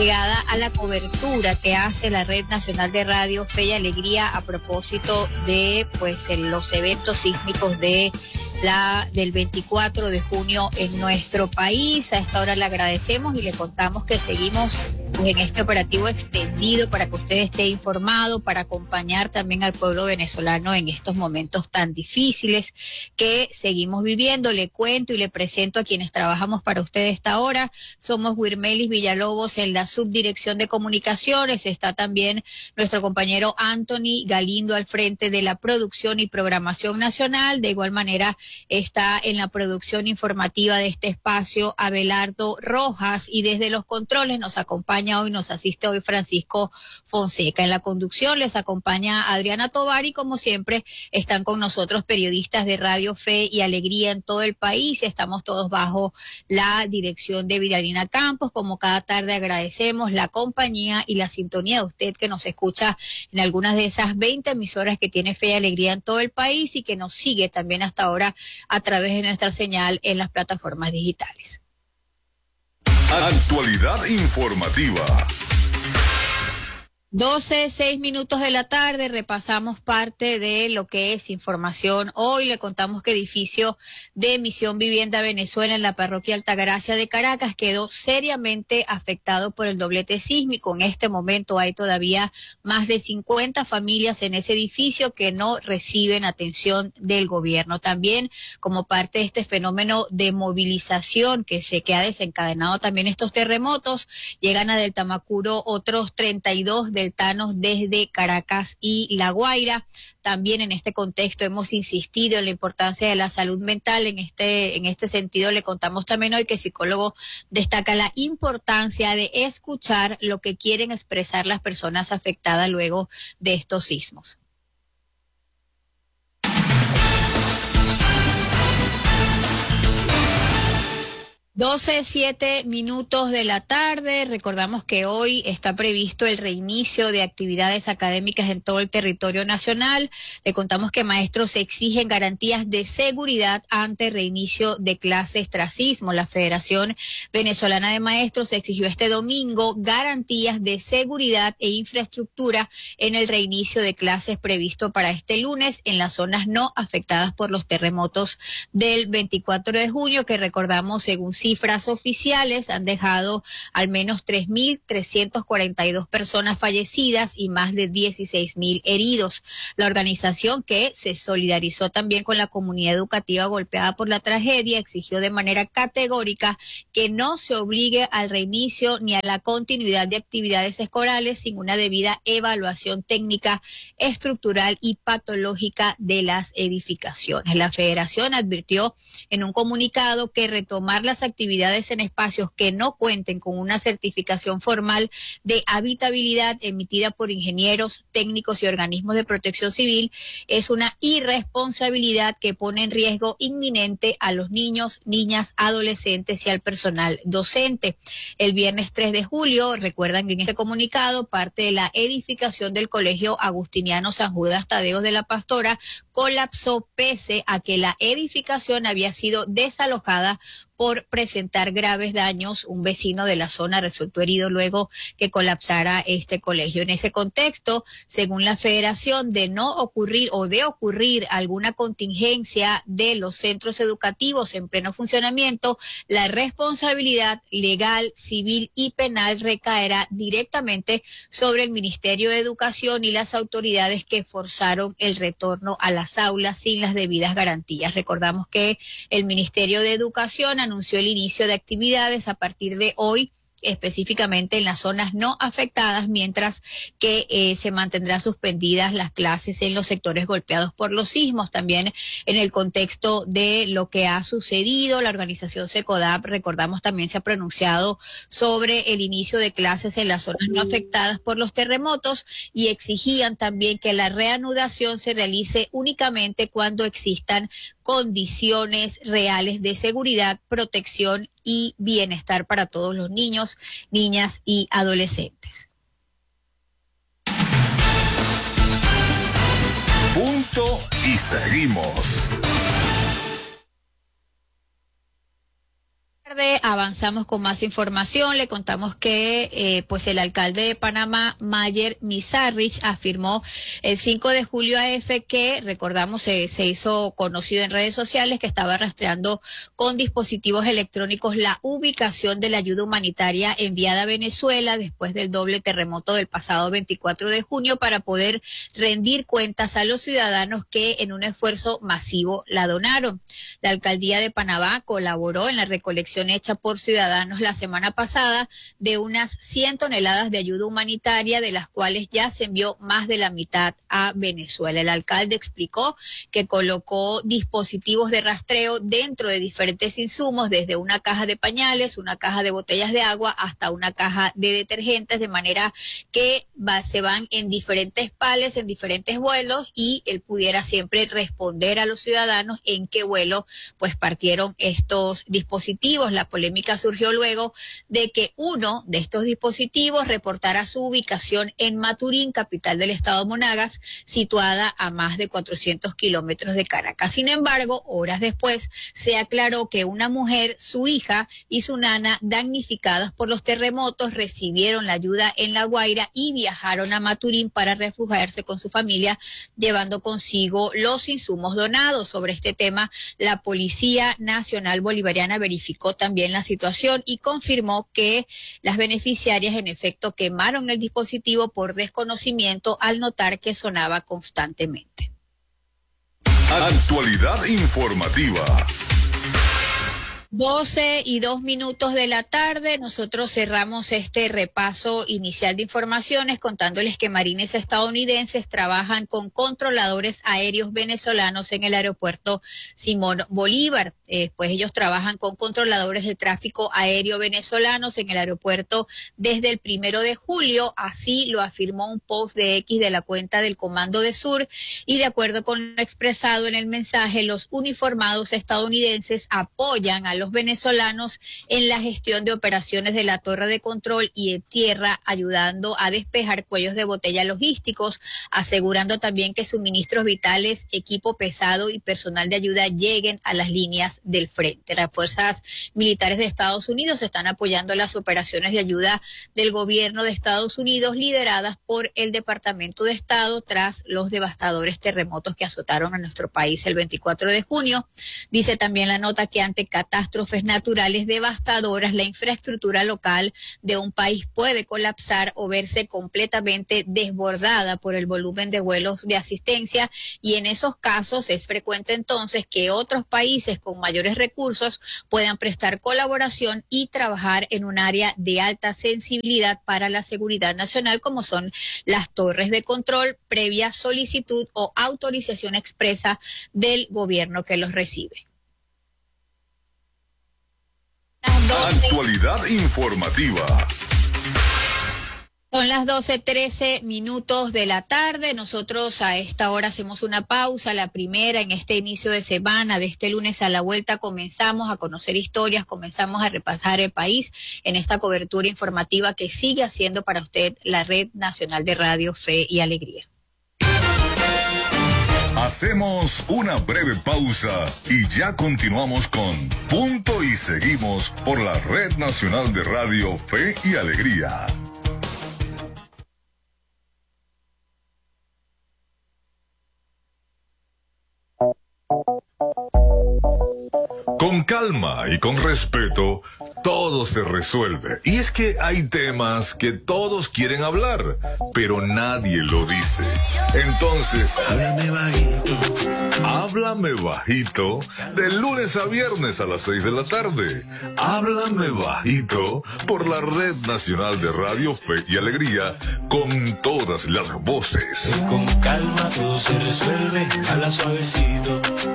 llegada a la cobertura que hace la Red Nacional de Radio Fe y Alegría a propósito de los eventos sísmicos del 24 de junio en nuestro país. A esta hora le agradecemos y le contamos que seguimos en este operativo extendido para que usted esté informado, para acompañar también al pueblo venezolano en estos momentos tan difíciles que seguimos viviendo. Le cuento y le presento a quienes trabajamos para usted a esta hora. Somos Wirmelis Villalobos en la subdirección de comunicaciones. Está también nuestro compañero Anthony Galindo al frente de la producción y programación nacional. De igual manera está en la producción informativa de este espacio Abelardo Rojas, y desde los controles nos acompaña hoy, nos asiste hoy Francisco Fonseca. En la conducción les acompaña Adriana Tovar y como siempre están con nosotros periodistas de Radio Fe y Alegría en todo el país. Estamos todos bajo la dirección de Vidalina Campos. Como cada tarde agradecemos la compañía y la sintonía de usted que nos escucha en algunas de esas 20 emisoras que tiene Fe y Alegría en todo el país y que nos sigue también hasta ahora a través de nuestra señal en las plataformas digitales. Actualidad informativa. 12:06 de la tarde, repasamos parte de lo que es información. Hoy le contamos que edificio de Misión Vivienda Venezuela en la parroquia Altagracia de Caracas quedó seriamente afectado por el doblete sísmico. En este momento hay todavía más de 50 familias en ese edificio que no reciben atención del gobierno. También, como parte de este fenómeno de movilización que ha desencadenado también estos terremotos, llegan a Deltamacuro otros 32 deltanos desde Caracas y La Guaira. También en este contexto hemos insistido en la importancia de la salud mental. En este sentido le contamos también hoy que el psicólogo destaca la importancia de escuchar lo que quieren expresar las personas afectadas luego de estos sismos. 12:07 de la tarde. Recordamos que hoy está previsto el reinicio de actividades académicas en todo el territorio nacional. Le contamos que maestros exigen garantías de seguridad ante reinicio de clases tras sismo. La Federación Venezolana de Maestros exigió este domingo garantías de seguridad e infraestructura en el reinicio de clases previsto para este lunes en las zonas no afectadas por los terremotos del 24 de junio, que recordamos, según cifras oficiales, han dejado al menos 3.342 personas fallecidas y más de 16.000 heridos. La organización, que se solidarizó también con la comunidad educativa golpeada por la tragedia, exigió de manera categórica que no se obligue al reinicio ni a la continuidad de actividades escolares sin una debida evaluación técnica, estructural y patológica de las edificaciones. La Federación advirtió en un comunicado que retomar las actividades en espacios que no cuenten con una certificación formal de habitabilidad emitida por ingenieros, técnicos y organismos de protección civil es una irresponsabilidad que pone en riesgo inminente a los niños, niñas, adolescentes y al personal docente. El viernes 3 de julio, recuerdan que en este comunicado, parte de la edificación del Colegio Agustiniano San Judas Tadeo de la Pastora colapsó pese a que la edificación había sido desalojada por presentar graves daños. Un vecino de la zona resultó herido luego que colapsara este colegio. En ese contexto, según la Federación, de ocurrir alguna contingencia de los centros educativos en pleno funcionamiento, la responsabilidad legal, civil y penal recaerá directamente sobre el Ministerio de Educación y las autoridades que forzaron el retorno a las aulas sin las debidas garantías. Recordamos que el Ministerio de Educación anunció el inicio de actividades a partir de hoy, específicamente en las zonas no afectadas, mientras que se mantendrán suspendidas las clases en los sectores golpeados por los sismos. También en el contexto de lo que ha sucedido, la organización SECODAP, recordamos, también se ha pronunciado sobre el inicio de clases en las zonas no afectadas por los terremotos y exigían también que la reanudación se realice únicamente cuando existan condiciones reales de seguridad, protección y bienestar para todos los niños, niñas y adolescentes. Punto y seguimos. Avanzamos con más información. Le contamos que pues el alcalde de Panamá, Mayer Mizarrich, afirmó el 5 de julio a F que, recordamos, se hizo conocido en redes sociales que estaba rastreando con dispositivos electrónicos la ubicación de la ayuda humanitaria enviada a Venezuela después del doble terremoto del pasado 24 de junio para poder rendir cuentas a los ciudadanos que en un esfuerzo masivo la donaron. La alcaldía de Panamá colaboró en la recolección hecha por ciudadanos la semana pasada de unas 100 toneladas de ayuda humanitaria, de las cuales ya se envió más de la mitad a Venezuela. El alcalde explicó que colocó dispositivos de rastreo dentro de diferentes insumos, desde una caja de pañales, una caja de botellas de agua, hasta una caja de detergentes, de manera que se van en diferentes pales, en diferentes vuelos, y él pudiera siempre responder a los ciudadanos en qué vuelo pues partieron estos dispositivos. La polémica surgió luego de que uno de estos dispositivos reportara su ubicación en Maturín, capital del estado Monagas, situada a más de 400 kilómetros de Caracas. Sin embargo, horas después se aclaró que una mujer, su hija y su nana, damnificadas por los terremotos, recibieron la ayuda en La Guaira y viajaron a Maturín para refugiarse con su familia, llevando consigo los insumos donados. Sobre este tema, la Policía Nacional Bolivariana verificó también la situación y confirmó que las beneficiarias en efecto quemaron el dispositivo por desconocimiento al notar que sonaba constantemente. Actualidad informativa. 12:02 de la tarde, nosotros cerramos este repaso inicial de informaciones contándoles que marines estadounidenses trabajan con controladores aéreos venezolanos en el aeropuerto Simón Bolívar. Pues ellos trabajan con controladores de tráfico aéreo venezolanos en el aeropuerto desde el 1 de julio, así lo afirmó un post de X de la cuenta del Comando de Sur, y de acuerdo con lo expresado en el mensaje, los uniformados estadounidenses apoyan a los venezolanos en la gestión de operaciones de la torre de control y en tierra, ayudando a despejar cuellos de botella logísticos, asegurando también que suministros vitales, equipo pesado y personal de ayuda lleguen a las líneas del frente. Las fuerzas militares de Estados Unidos están apoyando las operaciones de ayuda del gobierno de Estados Unidos lideradas por el Departamento de Estado tras los devastadores terremotos que azotaron a nuestro país el 24 de junio. Dice también la nota que ante catástrofes naturales devastadoras, la infraestructura local de un país puede colapsar o verse completamente desbordada por el volumen de vuelos de asistencia, y en esos casos es frecuente entonces que otros países con mayores recursos puedan prestar colaboración y trabajar en un área de alta sensibilidad para la seguridad nacional, como son las torres de control, previa solicitud o autorización expresa del gobierno que los recibe. Actualidad informativa. Son las 12:13 de la tarde. Nosotros a esta hora hacemos una pausa, la primera en este inicio de semana. De este lunes a la vuelta comenzamos a conocer historias, comenzamos a repasar el país en esta cobertura informativa que sigue haciendo para usted la Red Nacional de Radio Fe y Alegría. Hacemos una breve pausa y ya continuamos con Punto y Seguimos por la Red Nacional de Radio Fe y Alegría. Con calma y con respeto, todo se resuelve. Y es que hay temas que todos quieren hablar, pero nadie lo dice. Entonces, háblame bajito. Háblame bajito, de lunes a viernes a las 6 de la tarde. Háblame bajito por la Red Nacional de Radio Fe y Alegría, con todas las voces. Con calma todo se resuelve, habla suavecito.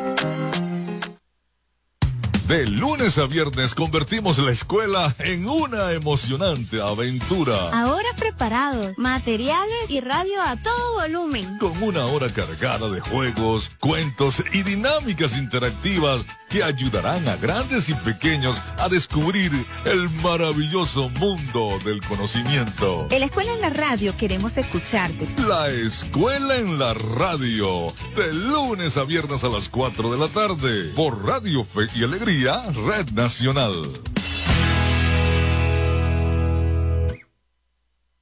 De lunes a viernes convertimos la escuela en una emocionante aventura. Ahora preparados, materiales y radio a todo volumen. Con una hora cargada de juegos, cuentos y dinámicas interactivas que ayudarán a grandes y pequeños a descubrir el maravilloso mundo del conocimiento. En la escuela en la radio queremos escucharte. La escuela en la radio, de lunes a viernes a las 4 de la tarde, por Radio Fe y Alegría, Red Nacional.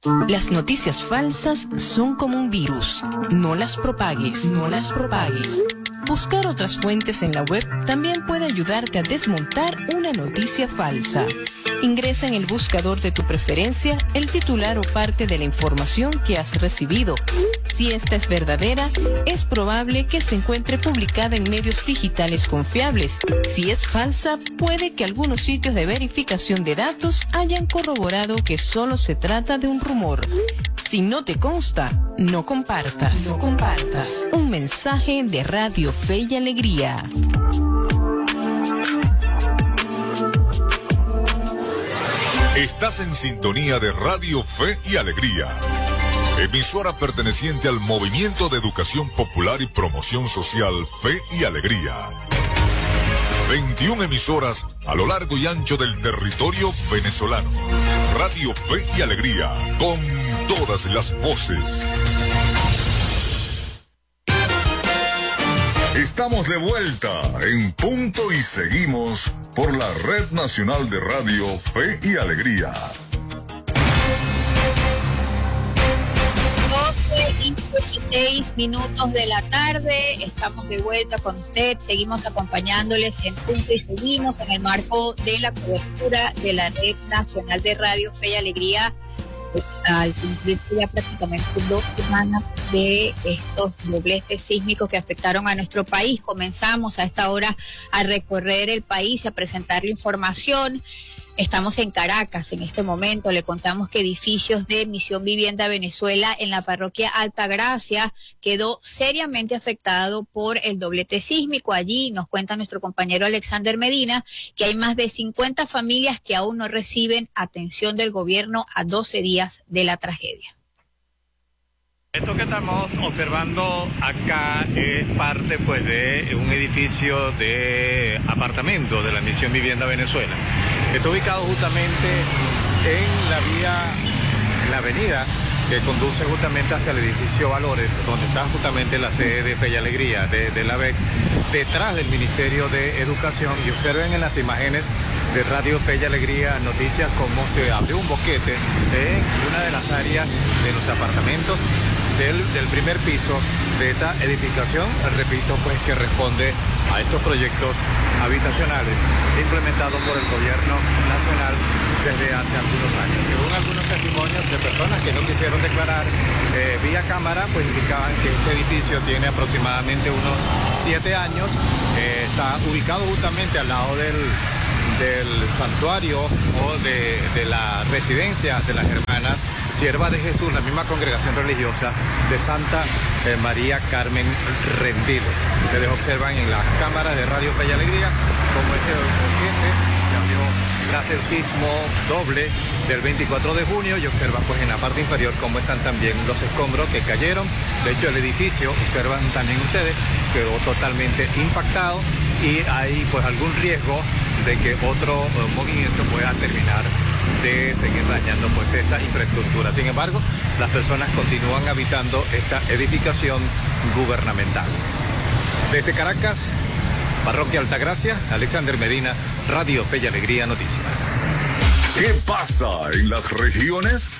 Las noticias falsas son como un virus. No las propagues, no las propagues. Buscar otras fuentes en la web también puede ayudarte a desmontar una noticia falsa. Ingresa en el buscador de tu preferencia el titular o parte de la información que has recibido. Si esta es verdadera, es probable que se encuentre publicada en medios digitales confiables. Si es falsa, puede que algunos sitios de verificación de datos hayan corroborado que solo se trata de un rumor. Si no te consta, no compartas. No compartas. Un mensaje de Radio Fe y Alegría. Estás en sintonía de Radio Fe y Alegría, emisora perteneciente al Movimiento de Educación Popular y Promoción Social Fe y Alegría. 21 emisoras a lo largo y ancho del territorio venezolano. Radio Fe y Alegría, con todas las voces. Estamos de vuelta en punto y seguimos por la Red Nacional de Radio Fe y Alegría. 12:16 de la tarde, estamos de vuelta con usted, seguimos acompañándoles en punto y seguimos en el marco de la cobertura de la Red Nacional de Radio Fe y Alegría. Al cumplir ya prácticamente 2 semanas de estos dobletes sísmicos que afectaron a nuestro país, comenzamos a esta hora a recorrer el país y a presentarle información. Estamos en Caracas en este momento. Le contamos que edificios de Misión Vivienda Venezuela en la parroquia Altagracia quedó seriamente afectado por el doblete sísmico. Allí nos cuenta nuestro compañero Alexander Medina que hay más de 50 familias que aún no reciben atención del gobierno a 12 días de la tragedia. Esto que estamos observando acá es parte pues de un edificio de apartamentos de la Misión Vivienda Venezuela. Está ubicado justamente en la avenida que conduce justamente hacia el edificio Valores, donde está justamente la sede de Fe y Alegría de la BEC, detrás del Ministerio de Educación. Y observen en las imágenes de Radio Fe y Alegría Noticias cómo se abrió un boquete en una de las áreas de los apartamentos del primer piso de esta edificación, repito, pues que responde a estos proyectos habitacionales implementados por el gobierno nacional desde hace algunos años. Según algunos testimonios de personas que no quisieron declarar vía cámara, pues indicaban que este edificio tiene aproximadamente unos 7 años, está ubicado justamente al lado del santuario o de la residencia de las hermanas Sierva de Jesús, la misma congregación religiosa de Santa María Carmen Rendiles. Ustedes observan en las cámaras de Radio Fe y Alegría como este boquete se abrió tras el sismo doble del 24 de junio y observan pues en la parte inferior cómo están también los escombros que cayeron. De hecho el edificio, observan también ustedes, quedó totalmente impactado y hay pues algún riesgo de que otro movimiento pueda terminar de seguir dañando pues esta infraestructura. Sin embargo, las personas continúan habitando esta edificación gubernamental. Desde Caracas, Parroquia Altagracia, Alexander Medina, Radio Fe y Alegría Noticias. ¿Qué pasa en las regiones?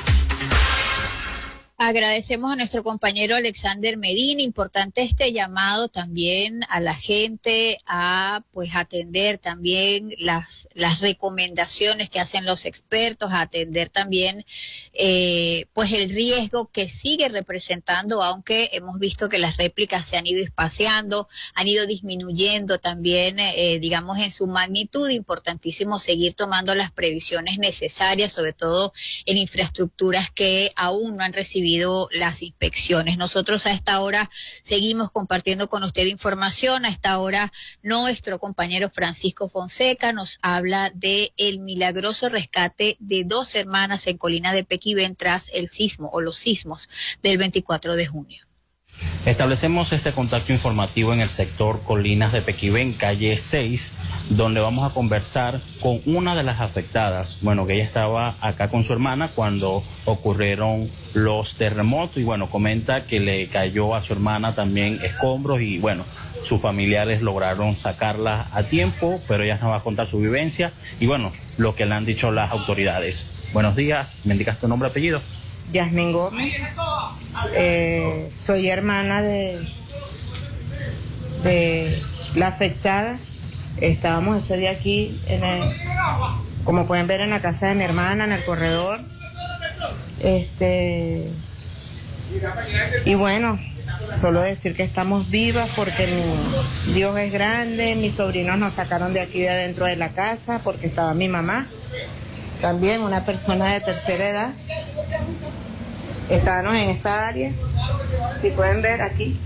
Agradecemos a nuestro compañero Alexander Medina. Importante este llamado también a la gente a pues atender también las recomendaciones que hacen los expertos, a atender también pues el riesgo que sigue representando, aunque hemos visto que las réplicas se han ido espaciando, han ido disminuyendo también digamos en su magnitud. Importantísimo seguir tomando las previsiones necesarias, sobre todo en infraestructuras que aún no han recibido las inspecciones. Nosotros a esta hora seguimos compartiendo con usted información. A esta hora nuestro compañero Francisco Fonseca nos habla de el milagroso rescate de 2 hermanas en Colina de Pequibén tras el sismo o los sismos del 24 de junio. Establecemos este contacto informativo en el sector Colinas de Pequibén, calle 6, donde vamos a conversar con una de las afectadas. Bueno, que ella estaba acá con su hermana cuando ocurrieron los terremotos y bueno, comenta que le cayó a su hermana también escombros y bueno, sus familiares lograron sacarla a tiempo, pero ella nos va a contar su vivencia y bueno, lo que le han dicho las autoridades. Buenos días, ¿me indicas tu nombre y apellido? Yasmín Gómez. Soy hermana de la afectada. Estábamos ese día aquí, como pueden ver, en la casa de mi hermana, en el corredor. Y bueno, solo decir que estamos vivas porque Dios es grande. Mis sobrinos nos sacaron de aquí de adentro de la casa porque estaba mi mamá, también una persona de tercera edad. Estábamos en esta área, si pueden ver aquí.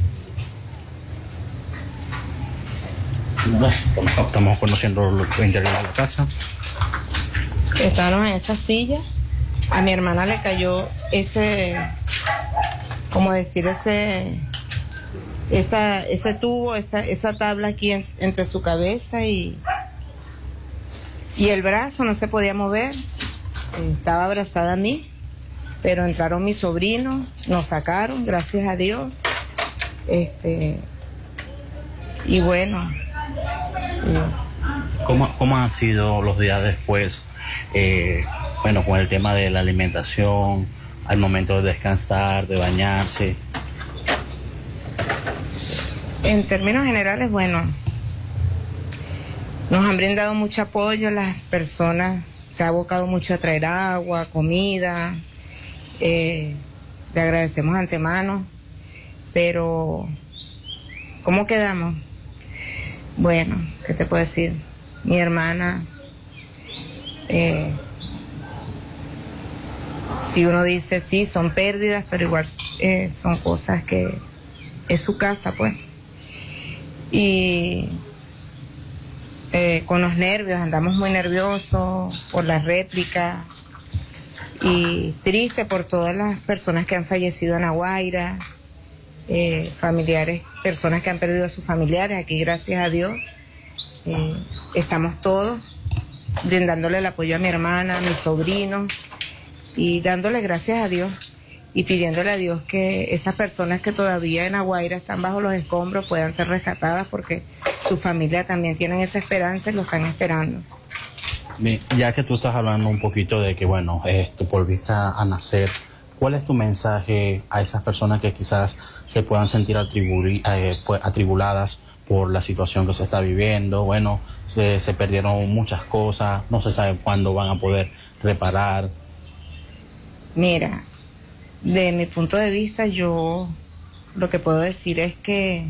Bueno, estamos conociendo lo interior de la casa. Estábamos en esa silla. A mi hermana le cayó ese tubo, esa tabla aquí entre su cabeza y el brazo, no se podía mover. Estaba abrazada a mí, pero entraron mis sobrinos, nos sacaron, gracias a Dios. Y bueno. ¿Cómo han sido los días después, bueno, con el tema de la alimentación, al momento de descansar, de bañarse? En términos generales, bueno, nos han brindado mucho apoyo, las personas se ha abocado mucho a traer agua, comida, le agradecemos antemano, pero ¿cómo quedamos? Bueno, ¿qué te puedo decir? Mi hermana, si uno dice sí, son pérdidas, pero igual son cosas que es su casa, pues. Y con los nervios, andamos muy nerviosos por la réplica y triste por todas las personas que han fallecido en La Guaira, familiares, personas que han perdido a sus familiares. Aquí, gracias a Dios, estamos todos brindándole el apoyo a mi hermana, a mis sobrinos y dándole gracias a Dios y pidiéndole a Dios que esas personas que todavía en La Guaira están bajo los escombros puedan ser rescatadas, porque su familia también tienen esa esperanza y lo están esperando. Bien, ya que tú estás hablando un poquito de que, bueno, volviste a nacer, ¿cuál es tu mensaje a esas personas que quizás se puedan sentir atribuladas por la situación que se está viviendo? Bueno, se perdieron muchas cosas, no se sabe cuándo van a poder reparar. Mira, de mi punto de vista, yo lo que puedo decir es que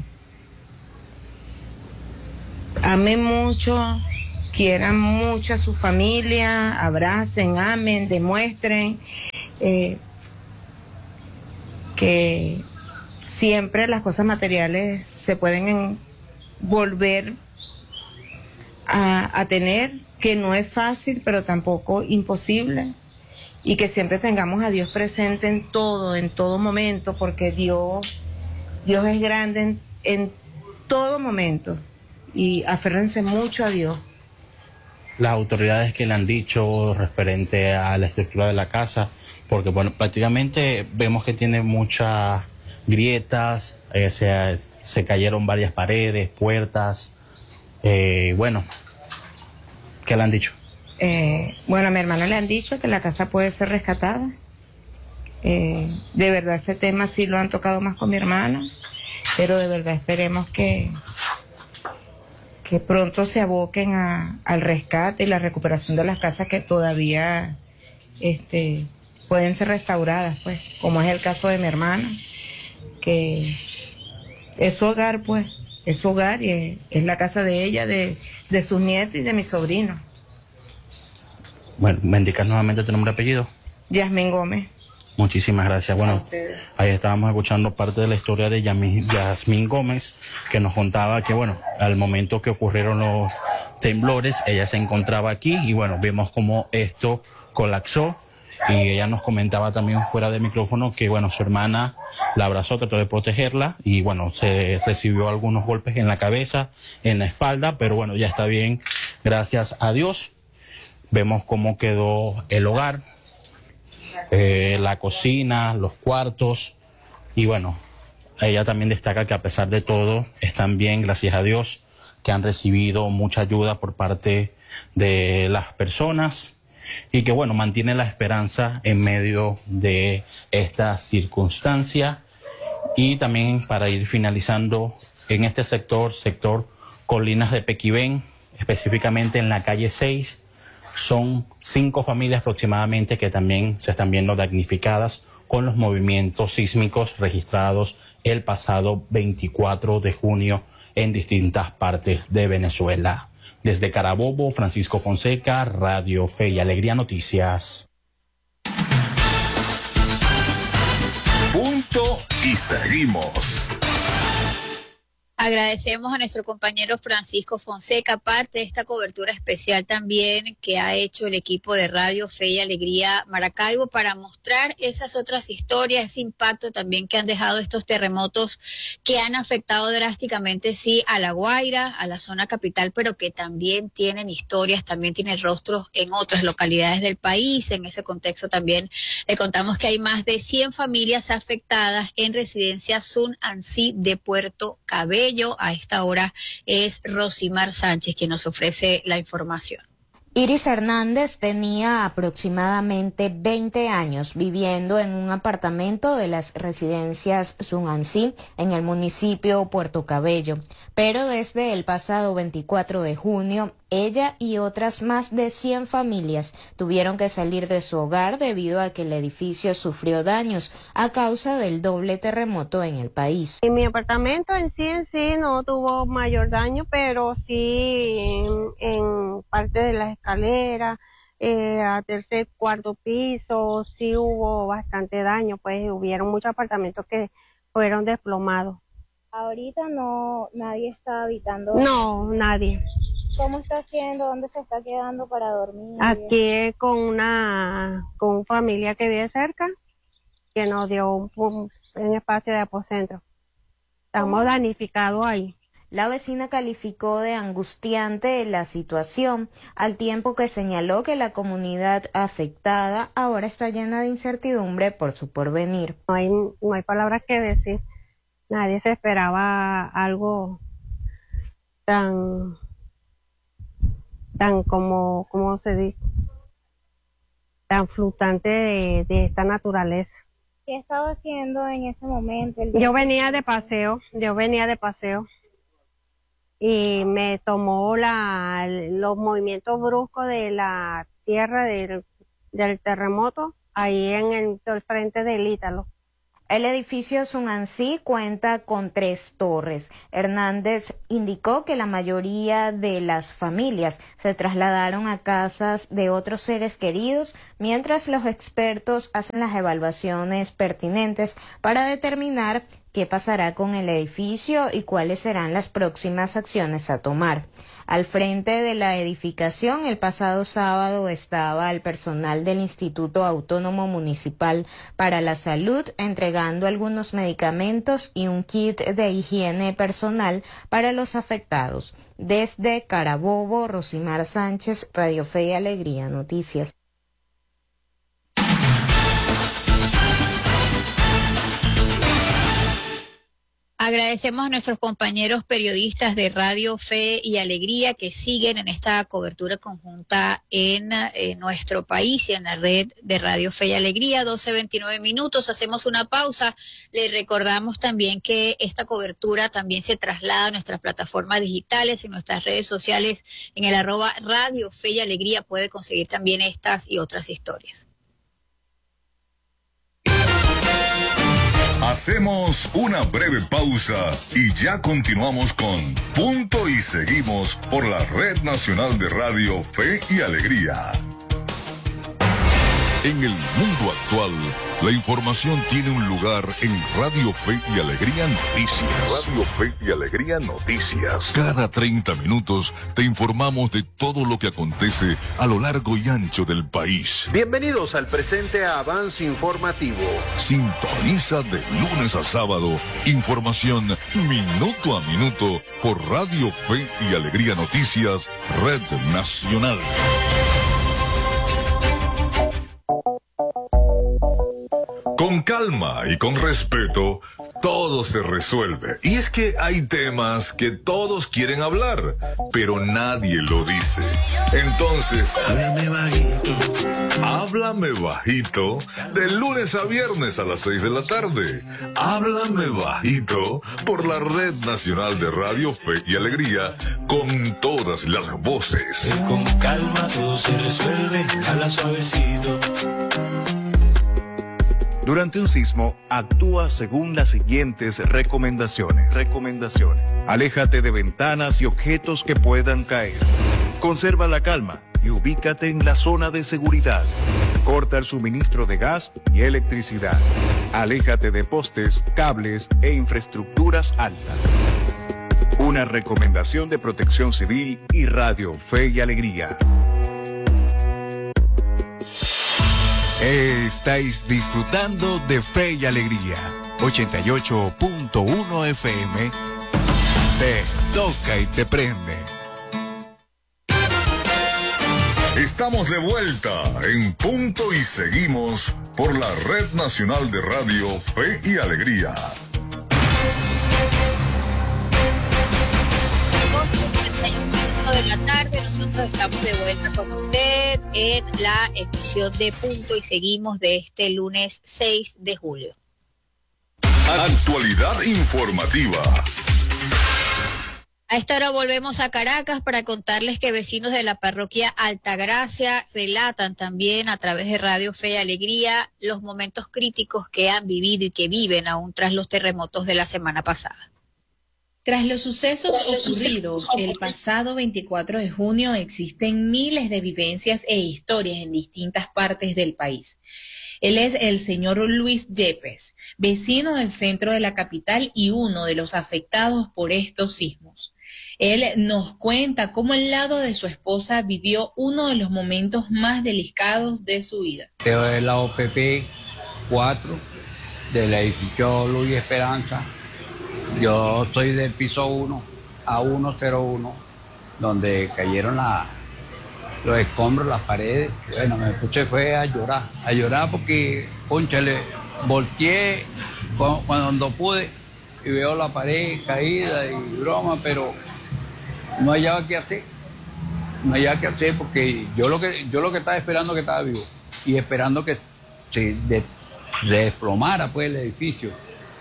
amen mucho, quieran mucho a su familia, abracen, amen, demuestren que siempre las cosas materiales se pueden volver a tener, que no es fácil, pero tampoco imposible, y que siempre tengamos a Dios presente en todo momento, porque Dios es grande en todo momento, y aférrense mucho a Dios. Las autoridades que le han dicho referente a la estructura de la casa, porque bueno, prácticamente vemos que tiene muchas grietas, se cayeron varias paredes, puertas, bueno, ¿qué le han dicho? Bueno, a mi hermana le han dicho que la casa puede ser rescatada. De verdad ese tema sí lo han tocado más con mi hermana, pero de verdad esperemos que pronto se aboquen al rescate y la recuperación de las casas que todavía pueden ser restauradas, pues, como es el caso de mi hermana, que es su hogar, pues, es su hogar y es la casa de ella, de sus nietos y de mis sobrinos. Bueno, ¿me indicas nuevamente tu nombre y apellido? Yasmín Gómez. Muchísimas gracias. Bueno, ahí estábamos escuchando parte de la historia de Yasmín Gómez, que nos contaba que, bueno, al momento que ocurrieron los temblores, ella se encontraba aquí y, bueno, vemos cómo esto colapsó. Y ella nos comentaba también fuera de micrófono que, bueno, su hermana la abrazó, trató de protegerla y, bueno, se recibió algunos golpes en la cabeza, en la espalda, pero, bueno, ya está bien, gracias a Dios. Vemos cómo quedó el hogar, la cocina, los cuartos y, bueno, ella también destaca que a pesar de todo están bien, gracias a Dios, que han recibido mucha ayuda por parte de las personas y que bueno, mantiene la esperanza en medio de esta circunstancia. Y también para ir finalizando en este sector Colinas de Pequibén, específicamente en la calle 6, son 5 familias aproximadamente que también se están viendo damnificadas con los movimientos sísmicos registrados el pasado 24 de junio en distintas partes de Venezuela. Desde Carabobo, Francisco Fonseca, Radio Fe y Alegría Noticias. Punto y seguimos. Agradecemos a nuestro compañero Francisco Fonseca, parte de esta cobertura especial también que ha hecho el equipo de Radio Fe y Alegría Maracaibo para mostrar esas otras historias, ese impacto también que han dejado estos terremotos que han afectado drásticamente, sí, a La Guaira, a la zona capital, pero que también tienen historias, también tienen rostros en otras localidades del país. En ese contexto también le contamos que hay más de 100 familias afectadas en residencia Sun Ansí de Puerto Cabello. A esta hora es Rosimar Sánchez quien nos ofrece la información. Iris Hernández tenía aproximadamente 20 años viviendo en un apartamento de las residencias Sunancí en el municipio Puerto Cabello, pero desde el pasado 24 de junio ella y otras más de 100 familias tuvieron que salir de su hogar debido a que el edificio sufrió daños a causa del doble terremoto en el país. En mi apartamento en sí no tuvo mayor daño, pero sí en parte de las escaleras, a tercer, cuarto piso, sí hubo bastante daño, pues hubieron muchos apartamentos que fueron desplomados. Ahorita nadie está habitando. No, nadie. ¿Cómo está haciendo? ¿Dónde se está quedando para dormir? Aquí con una familia que vive cerca, que nos dio un espacio de apocentro. Estamos damnificados ahí. La vecina calificó de angustiante la situación, al tiempo que señaló que la comunidad afectada ahora está llena de incertidumbre por su porvenir. No hay palabras que decir. Nadie se esperaba algo tan como, ¿cómo se dice? Tan flotante de esta naturaleza. ¿Qué estaba haciendo en ese momento? Yo venía de paseo y me tomó los movimientos bruscos de la tierra del terremoto ahí en el frente del Ítalo. El edificio Sunancí cuenta con 3 torres. Hernández indicó que la mayoría de las familias se trasladaron a casas de otros seres queridos, mientras los expertos hacen las evaluaciones pertinentes para determinar qué pasará con el edificio y cuáles serán las próximas acciones a tomar. Al frente de la edificación, el pasado sábado estaba el personal del Instituto Autónomo Municipal para la Salud entregando algunos medicamentos y un kit de higiene personal para los afectados. Desde Carabobo, Rosimar Sánchez, Radio Fe y Alegría Noticias. Agradecemos a nuestros compañeros periodistas de Radio Fe y Alegría que siguen en esta cobertura conjunta en nuestro país y en la red de Radio Fe y Alegría. 12:29 minutos, hacemos una pausa. Les recordamos también que esta cobertura también se traslada a nuestras plataformas digitales, en nuestras redes sociales, en el @Radio Fe y Alegría. Puede conseguir también estas y otras historias. Hacemos una breve pausa y ya continuamos con Punto y Seguimos por la Red Nacional de Radio Fe y Alegría. En el mundo actual, la información tiene un lugar en Radio Fe y Alegría Noticias. Radio Fe y Alegría Noticias. Cada 30 minutos te informamos de todo lo que acontece a lo largo y ancho del país. Bienvenidos al presente avance informativo. Sintoniza de lunes a sábado información minuto a minuto por Radio Fe y Alegría Noticias, Red Nacional. Con calma y con respeto, todo se resuelve. Y es que hay temas que todos quieren hablar, pero nadie lo dice. Entonces, háblame bajito. Háblame bajito, de lunes a viernes a las 6 de la tarde. Háblame bajito por la Red Nacional de Radio Fe y Alegría, con todas las voces. Con calma todo se resuelve, habla suavecito. Durante un sismo, actúa según las siguientes recomendaciones. Aléjate de ventanas y objetos que puedan caer. Conserva la calma y ubícate en la zona de seguridad. Corta el suministro de gas y electricidad. Aléjate de postes, cables e infraestructuras altas. Una recomendación de Protección Civil y Radio Fe y Alegría. Estáis disfrutando de Fe y Alegría. 88.1 FM. Te toca y te prende. Estamos de vuelta en Punto y Seguimos por la Red Nacional de Radio Fe y Alegría. De la tarde, nosotros estamos de vuelta con usted en la emisión de Punto y Seguimos de este lunes 6 de julio. Actualidad informativa. A esta hora volvemos a Caracas para contarles que vecinos de la parroquia Altagracia relatan también a través de Radio Fe y Alegría los momentos críticos que han vivido y que viven aún tras los terremotos de la semana pasada. Tras los sucesos ocurridos el pasado 24 de junio, existen miles de vivencias e historias en distintas partes del país. Él es el señor Luis Yepes, vecino del centro de la capital y uno de los afectados por estos sismos. Él nos cuenta cómo al lado de su esposa vivió uno de los momentos más delicados de su vida. De la OPP 4 del edificio Luis Esperanza. Yo soy del piso 1, A101, donde cayeron los escombros, las paredes. Bueno, me puse fue a llorar porque, cónchale, volteé cuando pude y veo la pared caída y broma, pero no hallaba qué hacer. No hallaba qué hacer porque yo lo que estaba esperando que estaba vivo y esperando que se desplomara pues el edificio.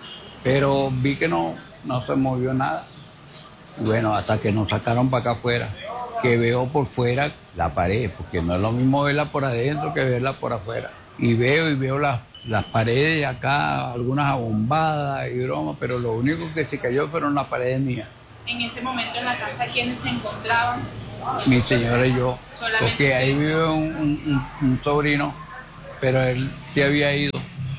Pero vi que no se movió nada. Bueno, hasta que nos sacaron para acá afuera, que veo por fuera la pared, porque no es lo mismo verla por adentro que verla por afuera. Y veo las paredes acá, algunas abombadas y broma, pero lo único que se cayó fueron las paredes mías. En ese momento en la casa, ¿quiénes se encontraban? Mi señora y yo, Solamente porque ahí vive un sobrino, pero él sí había ido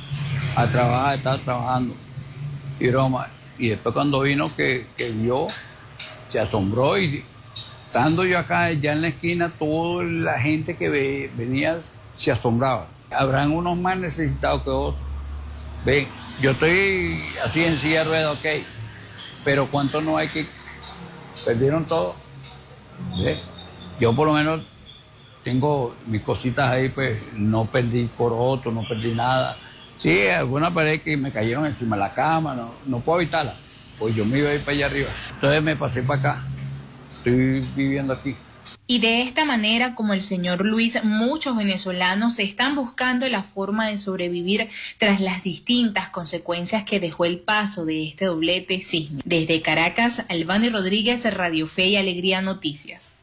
a trabajar, estaba trabajando. Y broma, y después cuando vino que vio, se asombró y estando yo acá ya en la esquina, toda la gente que venía se asombraba. Habrán unos más necesitados que otros. Ven, yo estoy así en silla de ruedas, ok, pero ¿cuántos no hay que perdieron todo? ¿Ven? Yo por lo menos tengo mis cositas ahí, pues no perdí por otro, no perdí nada. Sí, alguna pared que me cayeron encima de la cama, no puedo evitarla. Pues yo me iba a ir para allá arriba. Entonces me pasé para acá. Estoy viviendo aquí. Y de esta manera, como el señor Luis, muchos venezolanos están buscando la forma de sobrevivir tras las distintas consecuencias que dejó el paso de este doblete sísmico. Desde Caracas, Albany Rodríguez, Radio Fe y Alegría Noticias.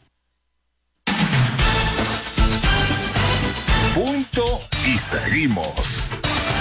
Punto y seguimos.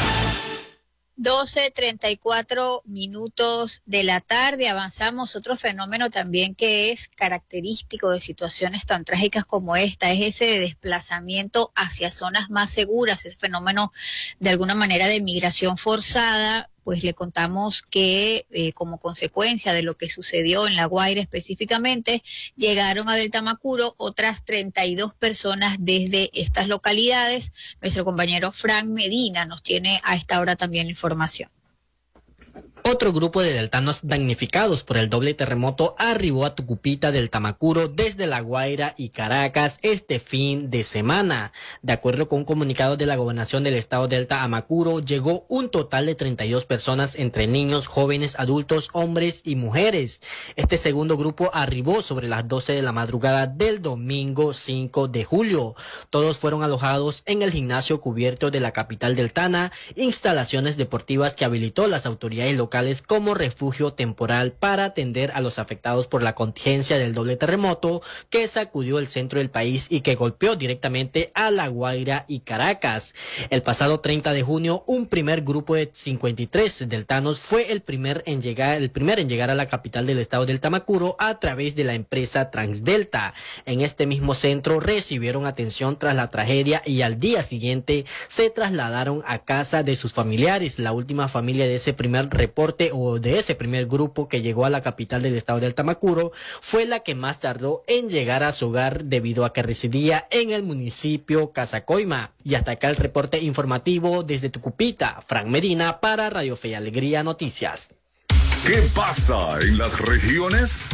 12:34 de la tarde, avanzamos. Otro fenómeno también que es característico de situaciones tan trágicas como esta es ese desplazamiento hacia zonas más seguras, el fenómeno de alguna manera de migración forzada. Pues le contamos que como consecuencia de lo que sucedió en La Guaira específicamente, llegaron a Beltamacuro otras 32 personas desde estas localidades. Nuestro compañero Frank Medina nos tiene a esta hora también información. Otro grupo de deltanos damnificados por el doble terremoto arribó a Tucupita del Tamacuro desde La Guaira y Caracas este fin de semana. De acuerdo con un comunicado de la Gobernación del Estado Delta a Macuro, llegó un total de 32 personas entre niños, jóvenes, adultos, hombres y mujeres. Este segundo grupo arribó sobre las 12 de la madrugada del domingo 5 de julio. Todos fueron alojados en el gimnasio cubierto de la capital deltana, instalaciones deportivas que habilitó las autoridades locales como refugio temporal para atender a los afectados por la contingencia del doble terremoto que sacudió el centro del país y que golpeó directamente a La Guaira y Caracas. El pasado 30 de junio, un primer grupo de 53 deltanos fue el primer en llegar a la capital del estado del Tamacuro a través de la empresa Transdelta. En este mismo centro recibieron atención tras la tragedia y al día siguiente se trasladaron a casa de sus familiares. La última familia de ese primer reporte o de ese primer grupo que llegó a la capital del estado del Tamacuro fue la que más tardó en llegar a su hogar debido a que residía en el municipio Casacoima. Y hasta acá el reporte informativo desde Tucupita. Frank Medina para Radio Fe y Alegría Noticias. ¿Qué pasa en las regiones?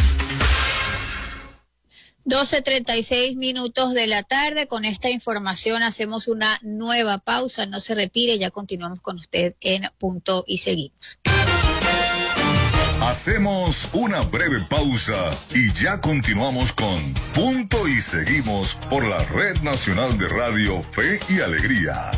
12:36 de la tarde. Con esta información hacemos una nueva pausa. No se retire, ya continuamos con usted en Punto y Seguimos. Hacemos una breve pausa y ya continuamos con Punto y Seguimos por la Red Nacional de Radio Fe y Alegría.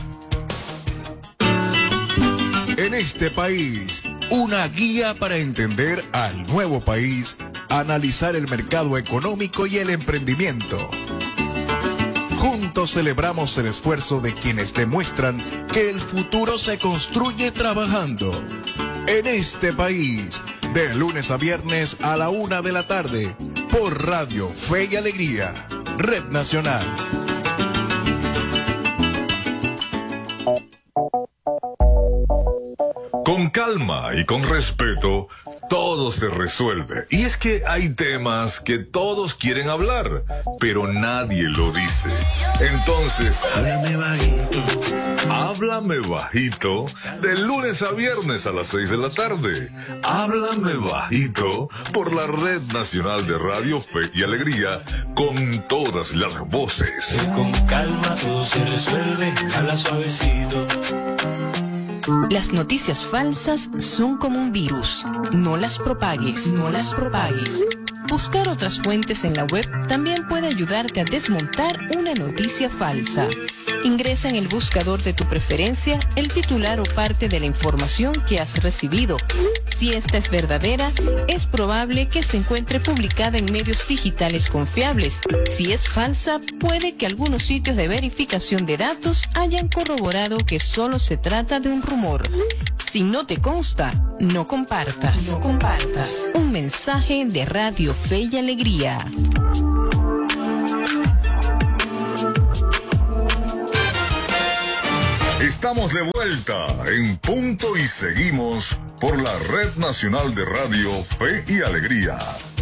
En este país, una guía para entender al nuevo país, analizar el mercado económico y el emprendimiento. Juntos celebramos el esfuerzo de quienes demuestran que el futuro se construye trabajando. En este país, de lunes a viernes a la 1 de la tarde, por Radio Fe y Alegría, Red Nacional. Con calma y con respeto, todo se resuelve. Y es que hay temas que todos quieren hablar, pero nadie lo dice. Entonces, háblame bajito. Háblame bajito, de lunes a viernes a las 6 de la tarde. Háblame bajito por la Red Nacional de Radio Fe y Alegría, con todas las voces. Con calma todo se resuelve, habla suavecito. Las noticias falsas son como un virus. No las propagues, no las propagues. Buscar otras fuentes en la web también puede ayudarte a desmontar una noticia falsa. Ingresa en el buscador de tu preferencia el titular o parte de la información que has recibido. Si esta es verdadera, es probable que se encuentre publicada en medios digitales confiables. Si es falsa, puede que algunos sitios de verificación de datos hayan corroborado que solo se trata de un rumor. Si no te consta, no compartas. No compartas. Un mensaje de Radio Fe y Alegría. Estamos de vuelta en Punto y Seguimos por la Red Nacional de Radio Fe y Alegría.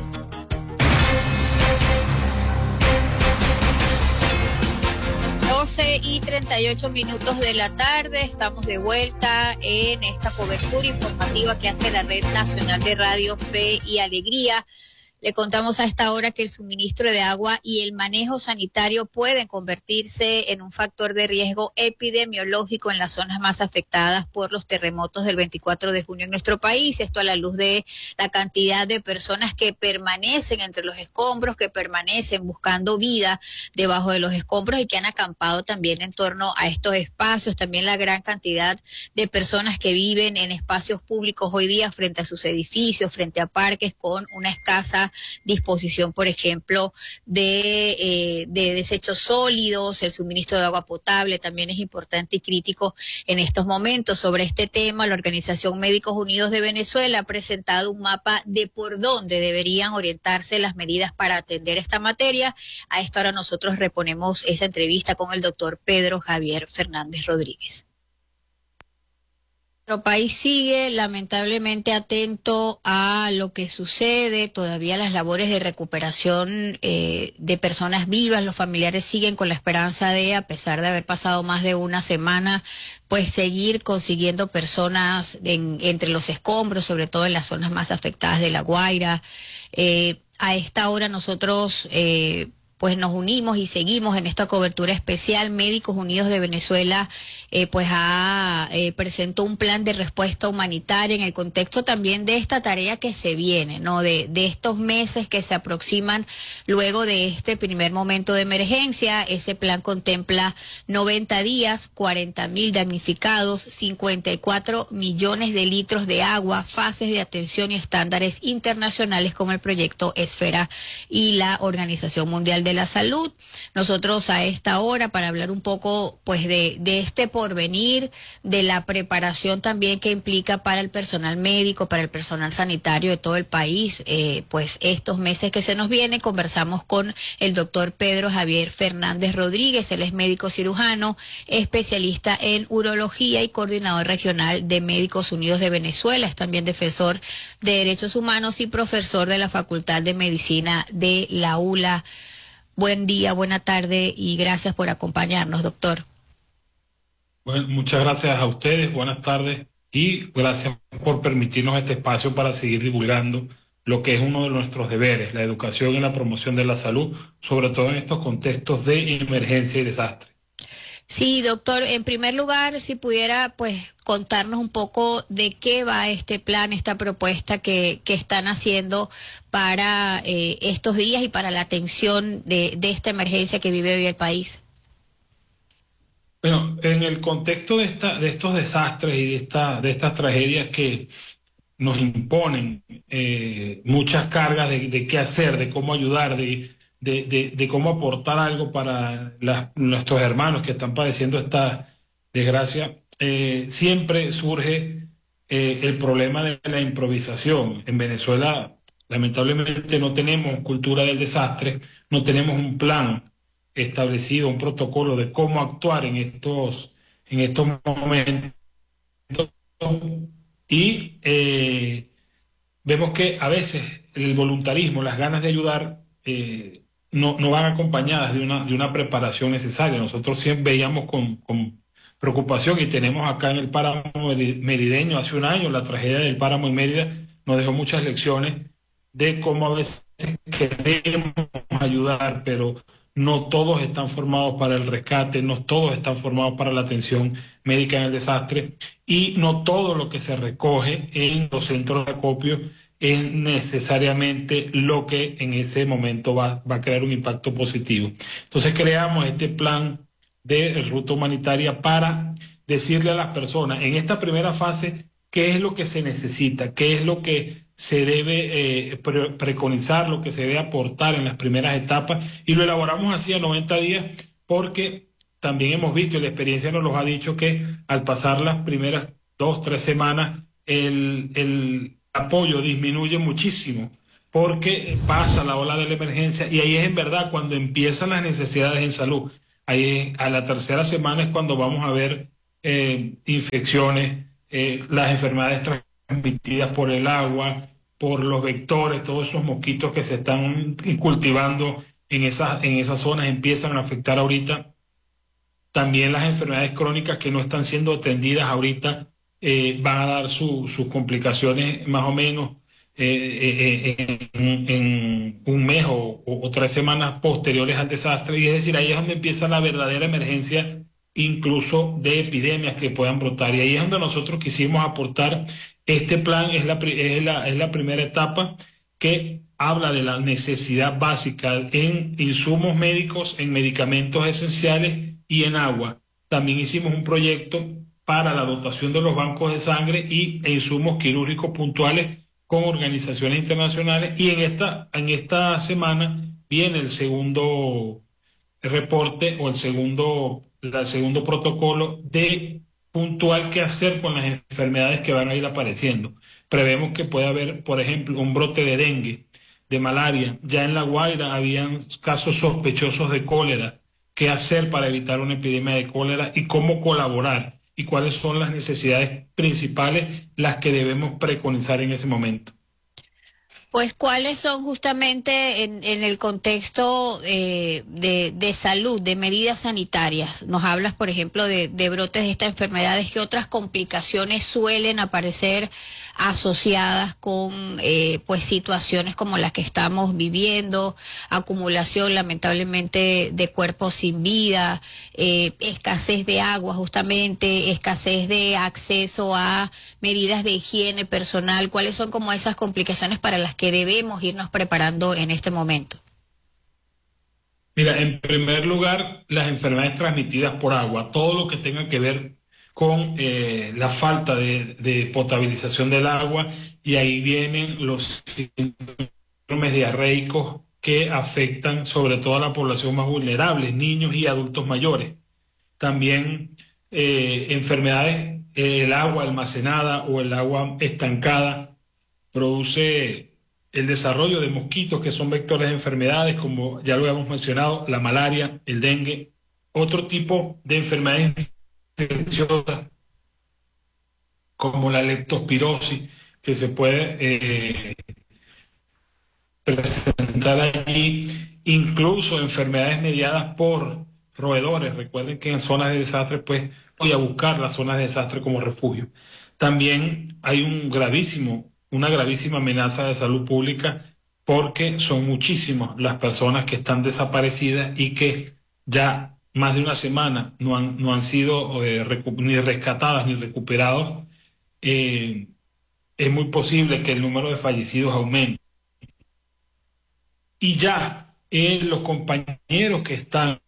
Y 38 de la tarde, estamos de vuelta en esta cobertura informativa que hace la Red Nacional de Radio Fe y Alegría. Le contamos a esta hora que el suministro de agua y el manejo sanitario pueden convertirse en un factor de riesgo epidemiológico en las zonas más afectadas por los terremotos del 24 de junio en nuestro país. Esto a la luz de la cantidad de personas que permanecen entre los escombros, que permanecen buscando vida debajo de los escombros y que han acampado también en torno a estos espacios. También la gran cantidad de personas que viven en espacios públicos hoy día frente a sus edificios, frente a parques, con una escasa disposición, por ejemplo, de desechos sólidos. El suministro de agua potable también es importante y crítico en estos momentos. Sobre este tema, la Organización Médicos Unidos de Venezuela ha presentado un mapa de por dónde deberían orientarse las medidas para atender esta materia. A esta hora nosotros reponemos esa entrevista con el doctor Pedro Javier Fernández Rodríguez. Nuestro país sigue lamentablemente atento a lo que sucede, todavía las labores de recuperación de personas vivas, los familiares siguen con la esperanza de, a pesar de haber pasado más de una semana, pues seguir consiguiendo personas entre los escombros, sobre todo en las zonas más afectadas de La Guaira. A esta hora nosotros pues nos unimos y seguimos en esta cobertura especial. Médicos Unidos de Venezuela presentó un plan de respuesta humanitaria en el contexto también de esta tarea que se viene, ¿no? De estos meses que se aproximan luego de este primer momento de emergencia. Ese plan contempla 90 días, 40.000 damnificados, 54 millones de litros de agua, fases de atención y estándares internacionales como el proyecto Esfera y la Organización Mundial de la Salud. Nosotros a esta hora, para hablar un poco pues de este porvenir, de la preparación también que implica para el personal médico, para el personal sanitario de todo el país, pues estos meses que se nos vienen, conversamos con el doctor Pedro Javier Fernández Rodríguez. Él es médico cirujano, especialista en urología y coordinador regional de Médicos Unidos de Venezuela. Es también defensor de derechos humanos y profesor de la Facultad de Medicina de la ULA. Buen día, buena tarde y gracias por acompañarnos, doctor. Bueno, muchas gracias a ustedes, buenas tardes y gracias por permitirnos este espacio para seguir divulgando lo que es uno de nuestros deberes, la educación y la promoción de la salud, sobre todo en estos contextos de emergencia y desastre. Sí, doctor, en primer lugar, si pudiera pues contarnos un poco de qué va este plan, esta propuesta que están haciendo para estos días y para la atención de esta emergencia que vive hoy el país. Bueno, en el contexto de estos desastres y de estas tragedias que nos imponen muchas cargas de qué hacer, de cómo ayudar, de cómo aportar algo para nuestros hermanos que están padeciendo esta desgracia, siempre surge el problema de la improvisación. En Venezuela, lamentablemente, no tenemos cultura del desastre, no tenemos un plan establecido, un protocolo de cómo actuar en estos momentos. Y vemos que a veces el voluntarismo, las ganas de ayudar, no van acompañadas de una preparación necesaria. Nosotros siempre veíamos con preocupación, y tenemos acá en el páramo merideño hace un año, la tragedia del páramo en Mérida nos dejó muchas lecciones de cómo a veces queremos ayudar, pero no todos están formados para el rescate, no todos están formados para la atención médica en el desastre, y no todo lo que se recoge en los centros de acopio es necesariamente lo que en ese momento va a crear un impacto positivo. Entonces creamos este plan de ruta humanitaria para decirle a las personas en esta primera fase qué es lo que se necesita, qué es lo que se debe preconizar, lo que se debe aportar en las primeras etapas, y lo elaboramos así a 90 días porque también hemos visto, y la experiencia nos lo ha dicho, que al pasar las primeras 2-3 semanas el apoyo disminuye muchísimo porque pasa la ola de la emergencia, y ahí es en verdad cuando empiezan las necesidades en salud. Ahí a la tercera semana es cuando vamos a ver infecciones, las enfermedades transmitidas por el agua, por los vectores, todos esos mosquitos que se están cultivando en esas zonas empiezan a afectar ahorita. También las enfermedades crónicas que no están siendo atendidas ahorita van a dar sus complicaciones más o menos en un mes o 3 semanas posteriores al desastre, y es decir, ahí es donde empieza la verdadera emergencia, incluso de epidemias que puedan brotar, y ahí es donde nosotros quisimos aportar. Este plan es la primera etapa que habla de la necesidad básica en insumos médicos, en medicamentos esenciales y en agua. También hicimos un proyecto para la dotación de los bancos de sangre e insumos quirúrgicos puntuales con organizaciones internacionales, y en esta semana viene el segundo reporte o el segundo protocolo de puntual qué hacer con las enfermedades que van a ir apareciendo. Prevemos que puede haber, por ejemplo, un brote de dengue, de malaria. Ya en La Guaira habían casos sospechosos de cólera. ¿Qué hacer para evitar una epidemia de cólera y cómo colaborar? y cuáles son las necesidades principales, las que debemos preconizar en ese momento. Pues, ¿cuáles son justamente en el contexto de salud, de medidas sanitarias? Nos hablas, por ejemplo, de brotes de estas enfermedades. ¿Qué otras complicaciones suelen aparecer asociadas con pues situaciones como las que estamos viviendo? Acumulación, lamentablemente, de cuerpos sin vida, escasez de agua, justamente, escasez de acceso a medidas de higiene personal. ¿Cuáles son como esas complicaciones para las que debemos irnos preparando en este momento? Mira, en primer lugar, las enfermedades transmitidas por agua, todo lo que tenga que ver con la falta de potabilización del agua, y ahí vienen los síndromes diarreicos que afectan sobre todo a la población más vulnerable, niños y adultos mayores. También enfermedades, el agua almacenada o el agua estancada produce el desarrollo de mosquitos que son vectores de enfermedades, como ya lo hemos mencionado, la malaria, el dengue, otro tipo de enfermedades infecciosas como la leptospirosis, que se puede presentar allí, incluso enfermedades mediadas por roedores. Recuerden que en zonas de desastre, pues, voy a buscar las zonas de desastre como refugio. También hay una gravísima amenaza de salud pública, porque son muchísimas las personas que están desaparecidas y que ya más de una semana no han sido ni rescatadas ni recuperados. Es muy posible que el número de fallecidos aumente. Y ya los compañeros que están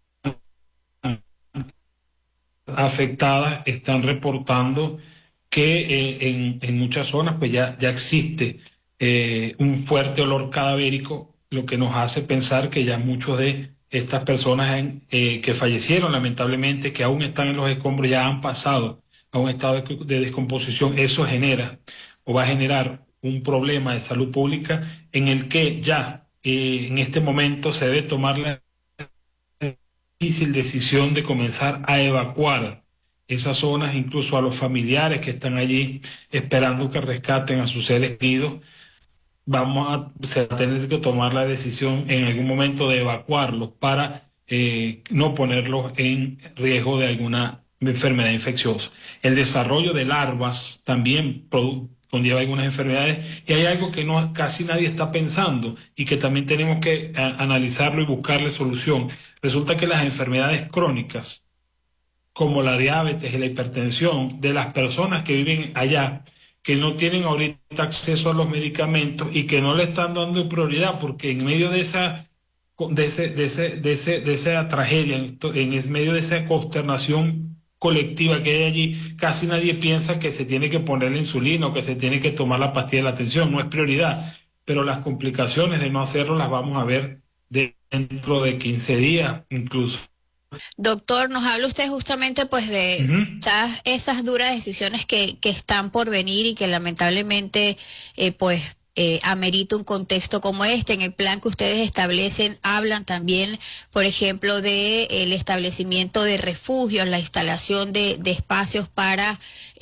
afectadas están reportando que en muchas zonas pues ya existe un fuerte olor cadavérico, lo que nos hace pensar que ya muchos de estas personas que fallecieron lamentablemente, que aún están en los escombros, ya han pasado a un estado de descomposición. Eso genera o va a generar un problema de salud pública en el que ya en este momento se debe tomar la difícil decisión de comenzar a evacuar esas zonas, incluso a los familiares que están allí esperando que rescaten a sus seres queridos. Vamos a tener que tomar la decisión en algún momento de evacuarlos para no ponerlos en riesgo de alguna enfermedad infecciosa. El desarrollo de larvas también conlleva algunas enfermedades, y hay algo que casi nadie está pensando y que también tenemos que analizarlo y buscarle solución. Resulta que las enfermedades crónicas, como la diabetes y la hipertensión, de las personas que viven allá, que no tienen ahorita acceso a los medicamentos y que no le están dando prioridad, porque en medio de esa tragedia, en medio de esa consternación colectiva que hay allí, casi nadie piensa que se tiene que poner la insulina o que se tiene que tomar la pastilla de la tensión. No es prioridad, pero las complicaciones de no hacerlo las vamos a ver dentro de 15 días incluso. Doctor, nos habla usted justamente pues de esas duras decisiones que están por venir y que lamentablemente amerita un contexto como este. En el plan que ustedes establecen, hablan también, por ejemplo, de el establecimiento de refugios, la instalación de espacios para